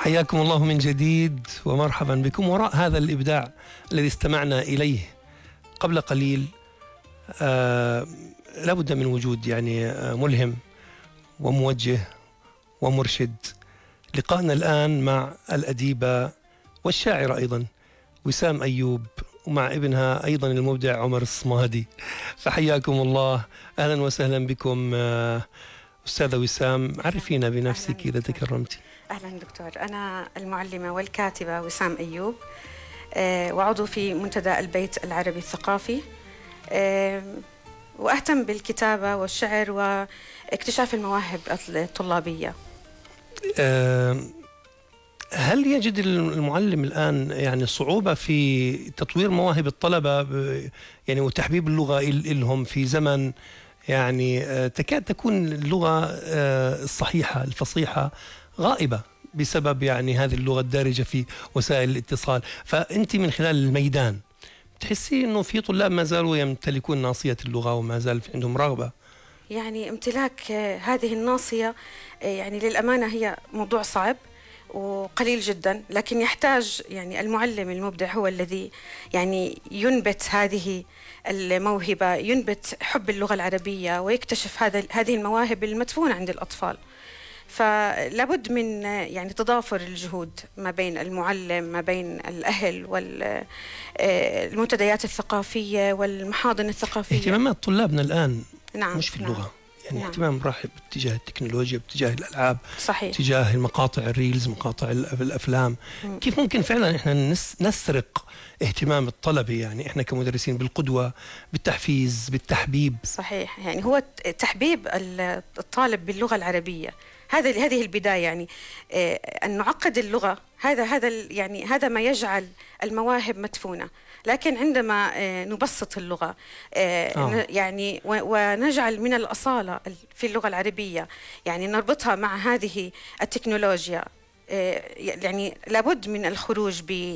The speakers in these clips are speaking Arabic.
حياكم الله من جديد ومرحبا بكم وراء هذا الإبداع الذي استمعنا إليه قبل قليل. لابد من وجود يعني ملهم وموجه ومرشد. لقاءنا الآن مع الأديبة والشاعرة أيضا وسام أيوب، ومع ابنها أيضا المبدع عمر الصمادي. فحياكم الله، أهلا وسهلا بكم أستاذة وسام. عرفينا بنفسك إذا تكرمتي. أهلا دكتور، أنا المعلمة والكاتبة وسام أيوب، وعضو في منتدى البيت العربي الثقافي، وأهتم بالكتابة والشعر واكتشاف المواهب الطلابية. هل يجد المعلم الآن يعني صعوبة في تطوير مواهب الطلبة يعني وتحبيب اللغة لهم في زمن يعني تكاد تكون اللغة الصحيحة الفصيحة غائبة بسبب يعني هذه اللغة الدارجة في وسائل الاتصال؟ فأنت من خلال الميدان تحسي أنه في طلاب ما زالوا يمتلكون ناصية اللغة وما زال عندهم رغبة؟ يعني امتلاك هذه الناصية يعني للأمانة هي موضوع صعب وقليل جدا، لكن يحتاج يعني المعلم المبدع هو الذي يعني ينبت هذه الموهبة، ينبت حب اللغة العربية ويكتشف هذه المواهب المدفونة عند الأطفال. فلابد من يعني تضافر الجهود ما بين المعلم، ما بين الأهل والمنتديات الثقافية والمحاضن الثقافية. اهتمامات طلابنا الآن نعم مش في اللغة، يعني نعم. اهتمام راح باتجاه التكنولوجيا، باتجاه الألعاب، صحيح. باتجاه المقاطع الريلز، مقاطع الأفلام. كيف ممكن فعلا احنا نسرق اهتمام الطلبة، يعني احنا كمدرسين، بالقدوة، بالتحفيز، بالتحبيب؟ صحيح، يعني هو تحبيب الطالب باللغة العربية، هذه البداية. يعني أن نعقد اللغة، هذا ما يجعل المواهب مدفونة. لكن عندما نبسط اللغة يعني ونجعل من الأصالة في اللغة العربية، يعني نربطها مع هذه التكنولوجيا، يعني لابد من الخروج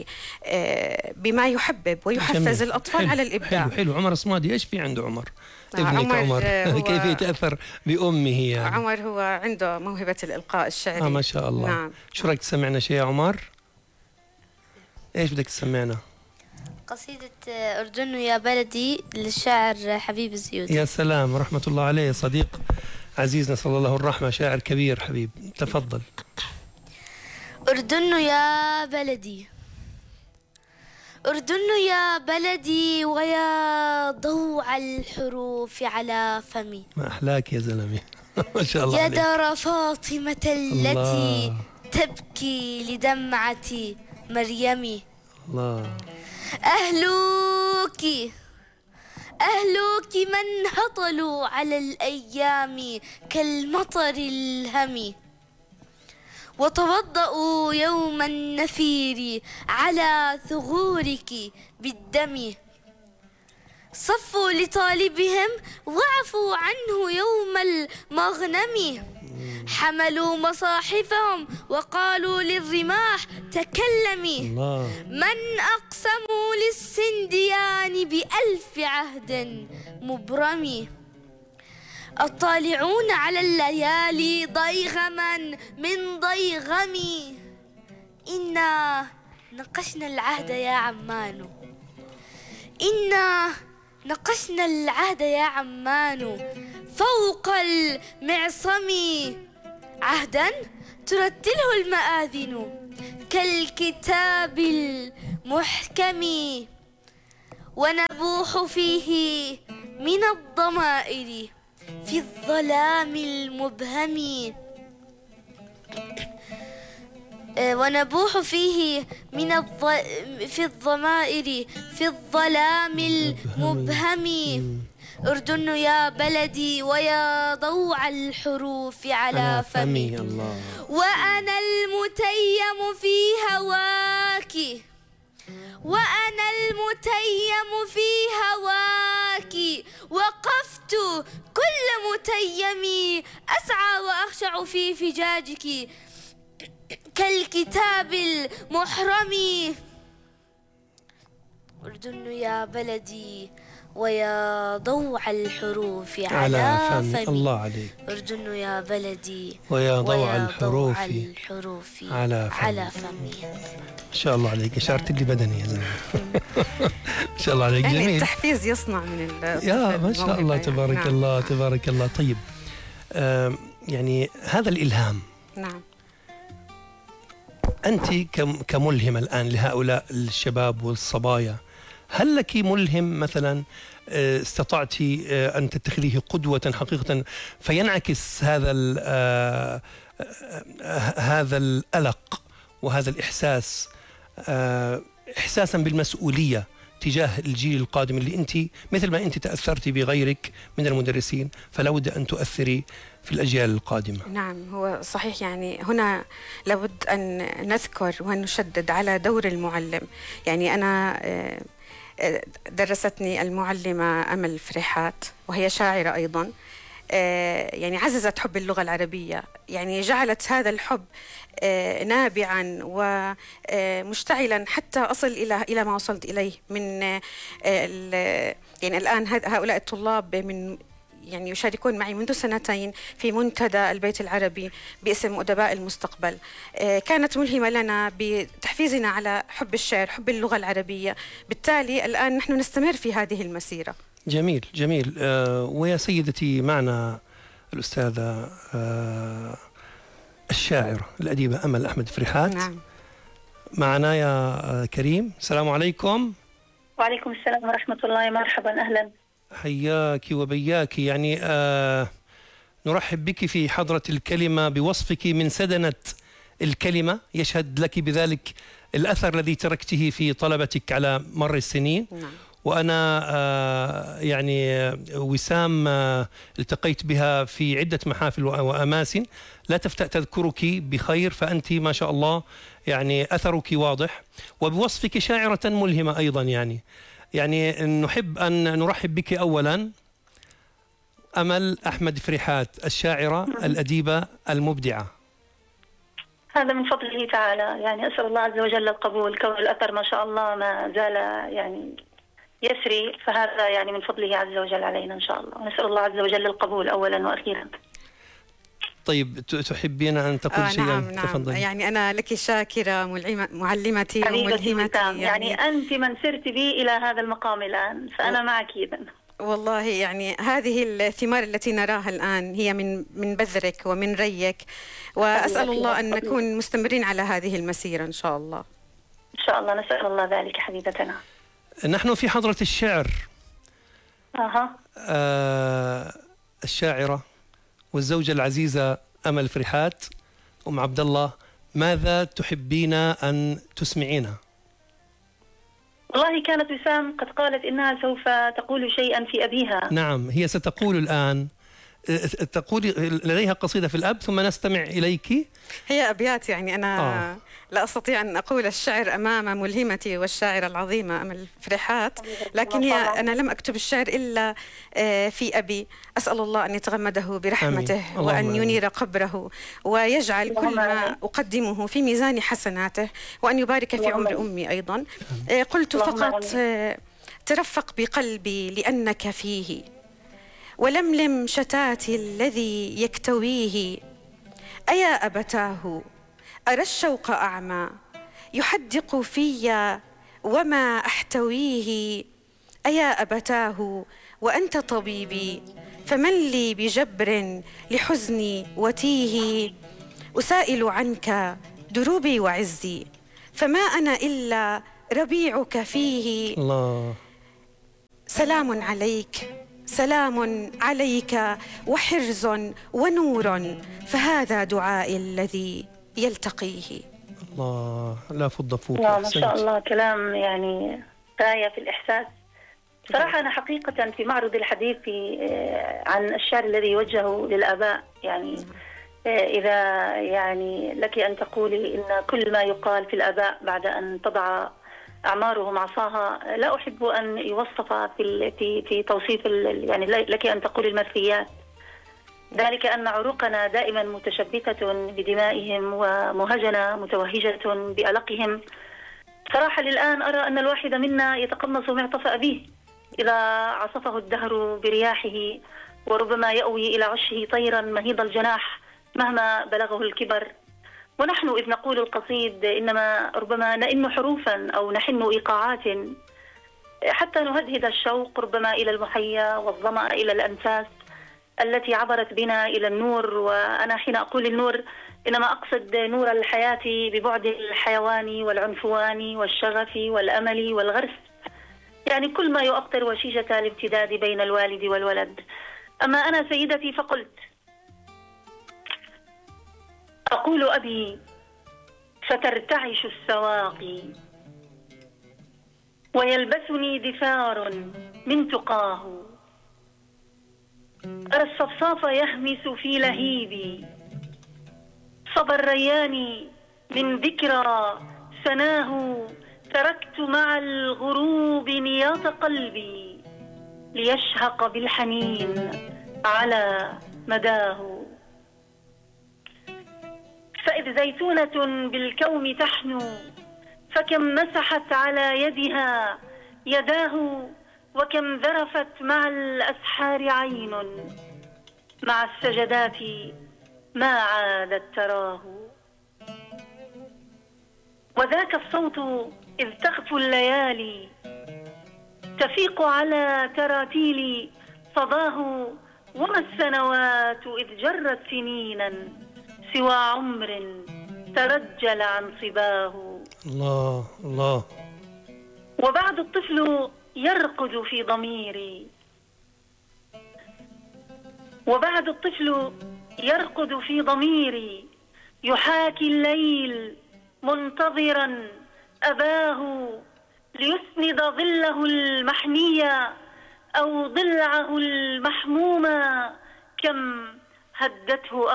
بما يحبب ويحفز الأطفال حلو. على الإبداع. حلو. عمر الصمادي ايش في عنده عمر؟ ابنك عمر كيف يتأثر بأمه يعني؟ عمر هو عنده موهبة الإلقاء الشعري. ما شاء الله. نعم. شو رأيك تسمعنا شيء يا عمر؟ ايش بدك تسمعنا؟ قصيدة أردن يا بلدي للشاعر حبيب الزيودي. يا سلام، رحمة الله عليه، صديق عزيز نسأل الله الرحمة، شاعر كبير حبيب. تفضل. أردن يا بلدي، أردن يا بلدي، ويا ضوع الحروف على فمي. ما أحلاك يا زلمة. ما شاء الله يا عليك. دار فاطمة التي تبكي لدمعة مريم. الله. أهلوك من هطلوا على الأيام كالمطر الهم، وتوضأوا يوم النفير على ثغورك بالدم. صفوا لطالبهم وعفوا عنه يوم المغنم، حملوا مصاحفهم وقالوا للرماح تكلمي. من أقسموا للسنديان بألف عهد مبرم، الطالعون على الليالي ضيغما من ضيغمي. إنا نقشنا العهد يا عمان، إنا نقشنا العهد يا عمان فوق المعصم، عهدا ترتله المآذن كالكتاب المحكم، ونبوح فيه من الضمائر في الظلام المبهم، ونبوح فيه في الضمائر في الظلام المبهم. أردن يا بلدي، ويا ضوع الحروف على فمي. وأنا المتيم في هواك، وأنا المتيم في هواك، وقفت كل متيم أسعى وأخشع في فجاجك كالكتاب المحرم. أردن يا بلدي، ويا ضوع الحروف على على فمي. فمي. الله عليك. أردن يا بلدي ويا ضوع الحروف على فمي. ما شاء الله عليك، شعرت لي بدني يا زلمة. ما شاء الله عليك، يعني جميل. التحفيز يصنع من يا ما شاء الله، تبارك نعم. الله تبارك الله. طيب يعني هذا الإلهام، نعم. أنت كملهمة الآن لهؤلاء الشباب والصبايا، هل لك ملهم مثلا استطعت أن تتخذيه قدوة حقيقة فينعكس هذا القلق وهذا الإحساس إحساسا بالمسؤولية تجاه الجيل القادم، اللي أنت مثل ما أنت تأثرتي بغيرك من المدرسين فلا بد أن تؤثري في الأجيال القادمة. نعم، هو صحيح. يعني هنا لابد أن نذكر ونشدد على دور المعلم. يعني أنا درستني المعلمة أمل فريحات، وهي شاعرة أيضا. يعني عززت حب اللغة العربية، يعني جعلت هذا الحب نابعا ومشتعلا حتى أصل إلى ما وصلت إليه من يعني الآن هؤلاء الطلاب يعني يشاركون معي منذ 2 في منتدى البيت العربي باسم أدباء المستقبل. كانت ملهمة لنا بتحفيزنا على حب الشعر، حب اللغة العربية. بالتالي الآن نحن نستمر في هذه المسيرة. جميل جميل. ويا سيدتي معنا الأستاذة الشاعرة الأديبة أمل أحمد فريحات. نعم. معنا يا كريم. السلام عليكم. وعليكم السلام ورحمة الله. مرحبا، أهلا. حياك وبياك. يعني نرحب بك في حضرة الكلمة بوصفك من سدنة الكلمة، يشهد لك بذلك الأثر الذي تركته في طلبتك على مر السنين. نعم. وأنا يعني وسام التقيت بها في عدة محافل وأماسن لا تفتأ تذكرك بخير، فأنت ما شاء الله يعني أثرك واضح، وبوصفك شاعرة ملهمة أيضا. يعني نحب أن نرحب بك أولا أمل أحمد فريحات، الشاعرة الأديبة المبدعة. هذا من فضله تعالى، يعني أسأل الله عز وجل القبول، كون الأثر ما شاء الله ما زال يعني يسري، فهذا يعني من فضله عز وجل علينا إن شاء الله، ونسأل الله عز وجل القبول أولا وأخيرا. طيب تحبين أن تقول شيئا؟ نعم. تفضلي. يعني أنا لك شاكرة، معلمتي وملهمتي. يعني أنت من سرت بي إلى هذا المقام الآن، فأنا معك إذن. والله يعني هذه الثمار التي نراها الآن هي من بذرك ومن ريك، وأسأل الله أن نكون مستمرين على هذه المسيرة إن شاء الله. إن شاء الله، نسأل الله ذلك حبيبتنا. نحن في حضرة الشعر. الشاعرة والزوجة العزيزة أمل فريحات، أم عبد الله، ماذا تحبين أن تسمعينا؟ والله كانت وسام قد قالت إنها سوف تقول شيئا في أبيها. نعم، هي ستقول الآن، تقول لديها قصيدة في الأب ثم نستمع إليك. هي أبيات. يعني أنا لا أستطيع أن أقول الشعر أمام ملهمتي والشاعرة العظيمة أمل فريحات، لكن أنا لم أكتب الشعر إلا في أبي. أسأل الله أن يتغمده برحمته وأن ينير قبره ويجعل كل ما أقدمه في ميزان حسناته، وأن يبارك في عمر أمي أيضا. قلت فقط ترفق بقلبي لأنك فيه، ولملم شتاتي الذي يكتويه. أيا أبتاه أرى الشوق أعمى يحدق في وما أحتويه. أيا أبتاه وأنت طبيبي، فمن لي بجبر لحزني وتيه. أسائل عنك دروبي وعزي، فما أنا إلا ربيعك فيه. الله. سلام عليك، سلام عليك وحرز ونور، فهذا دعائي الذي يلتقيه. الله، لا فض فوق. ما شاء الله، كلام يعني غاية في الإحساس. صراحة أنا حقيقة في معرض الحديث عن الشعر الذي يوجه للآباء، يعني إذا يعني لك أن تقولي إن كل ما يقال في الآباء بعد أن تضع أعمارهم عصاها، لا أحب أن يوصف في توصيف، يعني لك أن تقولي المرثيات. ذلك أن عروقنا دائما متشبثة بدمائهم ومهجنة متوهجة بألقهم. صراحة للآن أرى أن الواحد منا يتقمص معطف أبيه، إذا عصفه الدهر برياحه، وربما يأوي إلى عشه طيرا مهيض الجناح مهما بلغه الكبر. ونحن إذ نقول القصيد إنما ربما نئن حروفا أو نحن إيقاعات حتى نهدهد الشوق ربما إلى المحيا، والظمأ إلى الأنفاس التي عبرت بنا إلى النور. وأنا حين أقول النور إنما أقصد نور الحياة ببعد الحيوان والعنفوان والشغف والأمل والغرس، يعني كل ما يؤطر وشيشة الامتداد بين الوالد والولد. أما أنا سيدتي فقلت: أقول أبي فترتعش السواقي، ويلبسني دثار من تقاه، أرى الصفصاف يهمس في لهيبي، صبا الريان من ذكرى سناه، تركت مع الغروب نياط قلبي ليشهق بالحنين على مداه. فإذ زيتونة بالكوم تحنو، فكم مسحت على يدها يداه، وكم ذرفت مع الأسحار عين، مع السجدات ما عادت تراه. وذاك الصوت إذ تخفو الليالي، تفيق على تراتيل صداه، وما السنوات إذ جرت سنينا سوى عمر ترجل عن صباه. الله الله. وبعد الطفل يرقد في ضميري، وبعد الطفل يرقد في ضميري، يحاكي الليل منتظرا أباه، ليسند ظله المحنية أو ضلعه المحمومة، كم هدته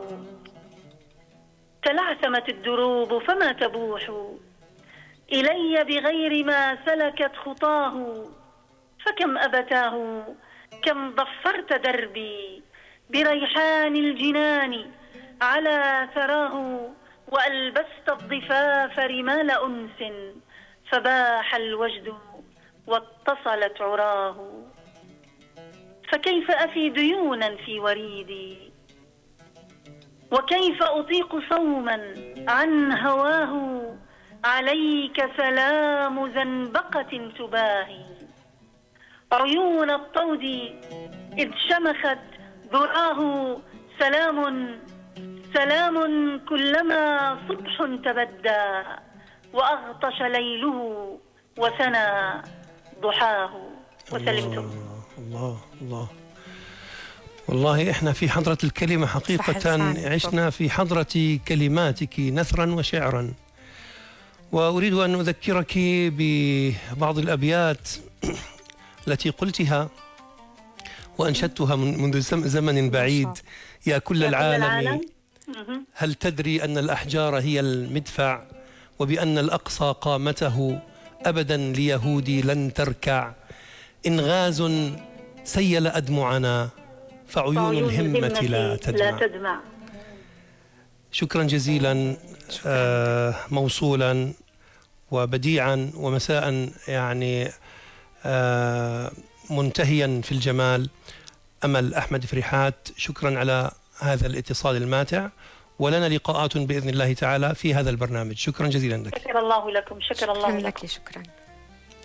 تلعثمت الدروب فما تبوح إلي بغير ما سلكت خطاه، فكم أبتاه كم ضفرت دربي بريحان الجنان على ثراه، وألبست الضفاف رمال أنس، فباح الوجد واتصلت عراه. فكيف أفي ديونا في وريدي، وكيف أطيق صوما عن هواه، عليك سلام زنبقة تباهي، عيون الطود إذ شمخت ذراه، سلام سلام كلما صبح تبدى، وأغطش ليله وسنى ضحاه. وسلمتم. الله الله. والله إحنا في حضرة الكلمة حقيقة عشنا في حضرة كلماتك نثرا وشعرا. وأريد أن أذكرك ببعض الأبيات التي قلتها وأنشدتها منذ زمن بعيد. يا كل العالم هل تدري أن الأحجار هي المدفع، وبأن الأقصى قامته أبدا ليهودي لن تركع، إن غاز سيل أدمعنا فعيون الهمة لا تدمع. شكرا جزيلا. موصولا وبديعا ومساء يعني منتهيا في الجمال. أمل أحمد فريحات، شكرا على هذا الاتصال الماتع، ولنا لقاءات بإذن الله تعالى في هذا البرنامج. شكرا جزيلا لك. شكر الله لكم. شكر الله لك. شكرا.